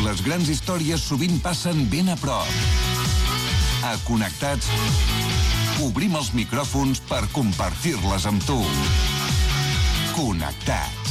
Les grans històries sovint passen ben a prop. A Connectats, obrim els micròfons per compartir-les amb tu. Connectats.